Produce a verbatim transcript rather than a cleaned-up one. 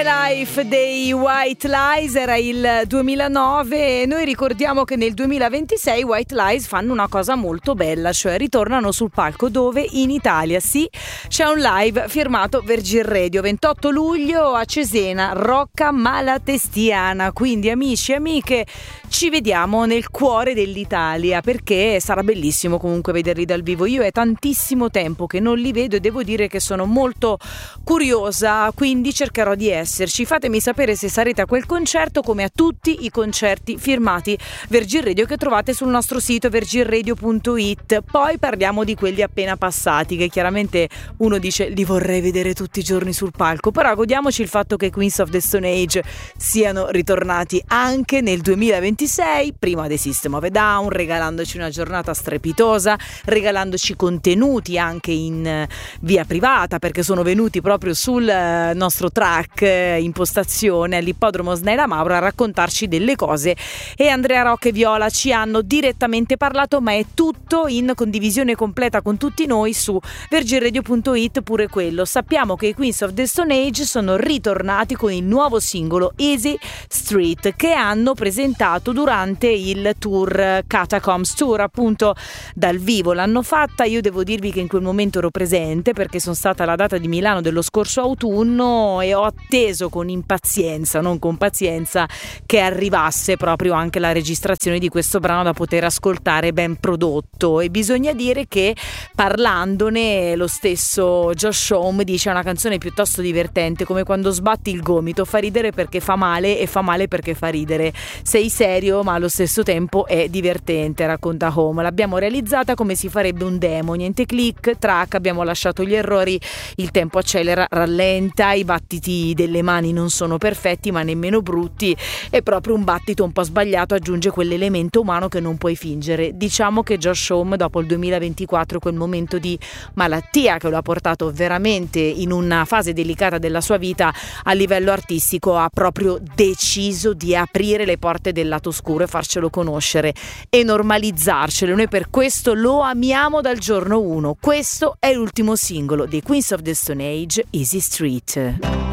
My Life dei White Lies era il duemilanove e noi ricordiamo che nel duemilaventisei White Lies fanno una cosa molto bella, cioè ritornano sul palco dove in Italia sì c'è un live firmato Virgin Radio ventotto luglio a Cesena, Rocca Malatestiana. Quindi amici e amiche, ci vediamo nel cuore dell'Italia perché sarà bellissimo comunque vederli dal vivo. Io è tantissimo tempo che non li vedo e devo dire che sono molto curiosa, quindi cercherò di esserci. Fatemi sapere se sarete a quel concerto, come a tutti i concerti firmati Virgin Radio che trovate sul nostro sito virgin radio punto it. Poi parliamo di quelli appena passati, che chiaramente uno dice li vorrei vedere tutti i giorni sul palco, però godiamoci il fatto che Queens of the Stone Age siano ritornati anche nel duemilaventisei, prima dei System of a Down, regalandoci una giornata strepitosa, regalandoci contenuti anche in via privata, perché sono venuti proprio sul nostro track in postazione all'ippodromo Snella Mauro a raccontarci delle cose, e Andrea Rocca e Viola ci hanno direttamente parlato, ma è tutto in condivisione completa con tutti noi su virgin radio punto it. Pure quello, sappiamo che i Queens of the Stone Age sono ritornati con il nuovo singolo Easy Street che hanno presentato durante il tour Catacombs Tour, appunto dal vivo l'hanno fatta. Io devo dirvi che in quel momento ero presente perché sono stata alla data di Milano dello scorso autunno e ho atteso con impazienza, non con pazienza, che arrivasse proprio anche la registrazione di questo brano da poter ascoltare ben prodotto. E bisogna dire che parlandone lo stesso Josh Homme dice: è una canzone piuttosto divertente, come quando sbatti il gomito, fa ridere perché fa male e fa male perché fa ridere, sei serio ma allo stesso tempo è divertente, racconta Home. L'abbiamo realizzata come si farebbe un demo, niente click track, abbiamo lasciato gli errori, il tempo accelera, rallenta, i battiti delle mani non sono perfetti ma nemmeno brutti, è proprio un battito un po' sbagliato, aggiunge quell'elemento umano che non puoi fingere. Diciamo che Josh Homme dopo il duemilaventiquattro, quel momento di malattia che lo ha portato veramente in una fase delicata della sua vita a livello artistico, ha proprio deciso di aprire le porte del lato oscuro e farcelo conoscere e normalizzarcelo. Noi per questo lo amiamo dal giorno uno. Questo è l'ultimo singolo dei Queens of the Stone Age, Easy Street.